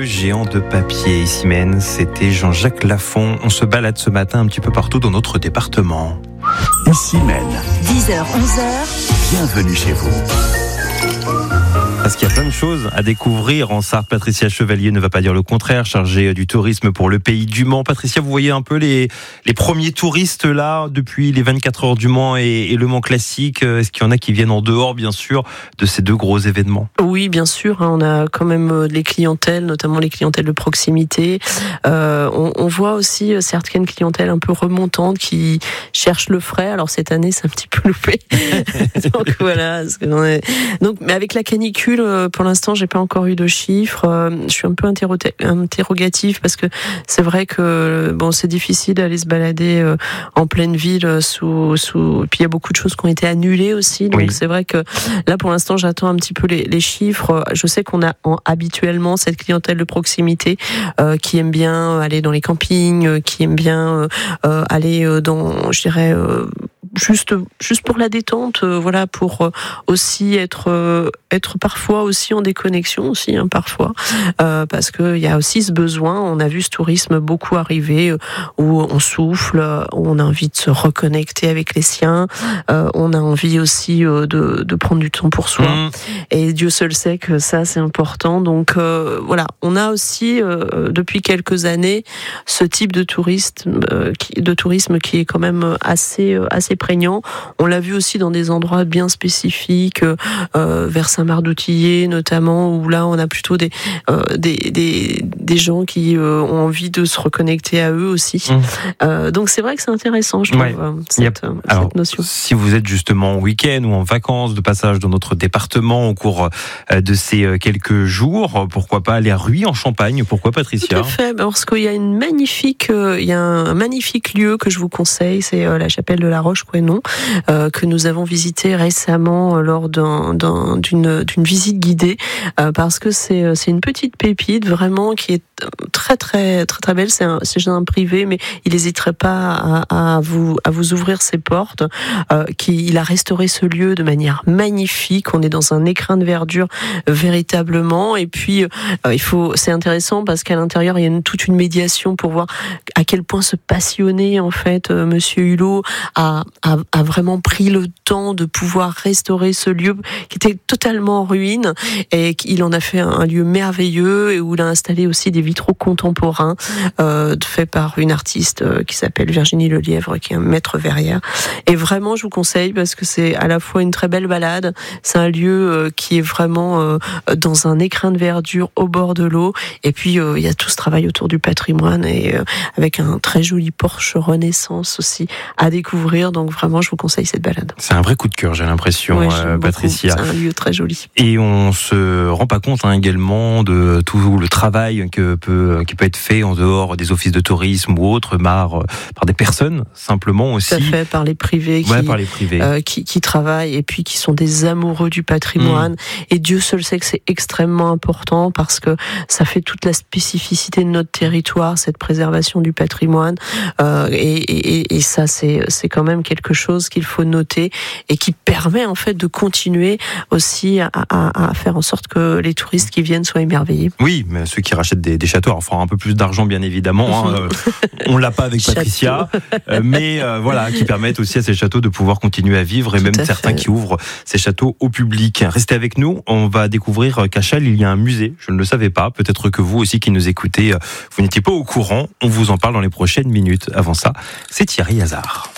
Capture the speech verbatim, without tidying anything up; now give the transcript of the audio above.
Le géant de papier, Issymène, c'était Jean-Jacques Lafont. On se balade ce matin un petit peu partout dans notre département. Issymène. dix heures, onze heures. Bienvenue chez vous. Parce qu'il y a plein de choses à découvrir en Sarthe. Patricia Chevalier ne va pas dire le contraire, chargée du tourisme pour le pays du Mans. Patricia, vous voyez un peu les, les premiers touristes là, depuis les vingt-quatre heures du Mans et, et le Mans classique. Est-ce qu'il y en a qui viennent en dehors, bien sûr, de ces deux gros événements? Oui, bien sûr. On a quand même les clientèles, notamment les clientèles de proximité. Euh, on, on voit aussi certaines clientèles un peu remontantes qui cherchent le frais. Alors cette année, c'est un petit peu loupé. Donc voilà. Donc, mais avec la canicule, pour l'instant, j'ai pas encore eu de chiffres. Je suis un peu interrogative parce que c'est vrai que bon, c'est difficile d'aller se balader en pleine ville sous sous. Puis il y a beaucoup de choses qui ont été annulées aussi. Donc oui. C'est vrai que là, pour l'instant, j'attends un petit peu les, les chiffres. Je sais qu'on a en, habituellement cette clientèle de proximité euh, qui aime bien aller dans les campings, qui aime bien euh, aller dans, je dirais. Euh, Juste, juste pour la détente, euh, voilà, pour euh, aussi être, euh, être parfois aussi en déconnexion aussi, hein, parfois, euh, parce que il y a aussi ce besoin. On a vu ce tourisme beaucoup arriver euh, où on souffle, euh, où on a envie de se reconnecter avec les siens, euh, on a envie aussi euh, de, de prendre du temps pour soi. Mmh. Et Dieu seul sait que ça c'est important. Donc euh, voilà, on a aussi euh, depuis quelques années ce type de tourisme, euh, qui, de tourisme qui est quand même assez, euh, assez prégnant. On l'a vu aussi dans des endroits bien spécifiques, euh, vers Saint-Marc-d'Outillier notamment, où là on a plutôt des euh, des, des des gens qui euh, ont envie de se reconnecter à eux aussi. Mmh. Euh, donc c'est vrai que c'est intéressant, je trouve, ouais. cette, a... Alors, cette notion. Si vous êtes justement en week-end ou en vacances de passage dans notre département au cours de ces quelques jours, pourquoi pas aller à Ruy en Champagne? Pourquoi, Patricia? Tout à fait, parce qu'il y a une magnifique, euh, il y a un magnifique lieu que je vous conseille, c'est euh, la chapelle de la Roche. Non, euh, que nous avons visité récemment lors d'un, d'un, d'une, d'une visite guidée, euh, parce que c'est, c'est une petite pépite vraiment qui est très très très très belle. C'est un, c'est un privé, mais il n'hésiterait pas à, à vous à vous ouvrir ses portes. Euh, qui, il a restauré ce lieu de manière magnifique. On est dans un écrin de verdure véritablement. Et puis euh, il faut, c'est intéressant parce qu'à l'intérieur il y a une, toute une médiation pour voir à quel point se passionner en fait. Euh, Monsieur Hulot a A, a vraiment pris le temps de pouvoir restaurer ce lieu qui était totalement en ruine, et il en a fait un lieu merveilleux, et où il a installé aussi des vitraux contemporains euh, faits par une artiste euh, qui s'appelle Virginie Lelièvre, qui est un maître verrière. Et vraiment, je vous conseille parce que c'est à la fois une très belle balade, c'est un lieu euh, qui est vraiment euh, dans un écrin de verdure au bord de l'eau, et puis euh, il y a tout ce travail autour du patrimoine, et euh, avec un très joli porche Renaissance aussi à découvrir. Donc vraiment, je vous conseille cette balade. C'est un vrai coup de cœur, j'ai l'impression, ouais, euh, Patricia. C'est un lieu très joli. Et on se rend pas compte hein, également de tout le travail que peut, qui peut être fait en dehors des offices de tourisme ou autres, par, par des personnes, simplement aussi. Tout à fait, par les privés, ouais, qui, par les privés. Euh, qui, qui travaillent, et puis qui sont des amoureux du patrimoine. Mmh. Et Dieu seul sait que c'est extrêmement important, parce que ça fait toute la spécificité de notre territoire, cette préservation du patrimoine. Euh, et, et, et ça, c'est, c'est quand même quelque chose qu'il faut noter, et qui permet en fait de continuer aussi à, à, à faire en sorte que les touristes qui viennent soient émerveillés. Oui, mais ceux qui rachètent des, des châteaux, alors feront un peu plus d'argent bien évidemment. Hein, euh, on l'a pas avec Patricia, euh, mais euh, voilà, qui permettent aussi à ces châteaux de pouvoir continuer à vivre, et Tout même certains fait. qui ouvrent ces châteaux au public. Restez avec nous, on va découvrir qu'à Chelles il y a un musée. Je ne le savais pas. Peut-être que vous aussi qui nous écoutez, vous n'étiez pas au courant. On vous en parle dans les prochaines minutes. Avant ça, c'est Thierry Hazard.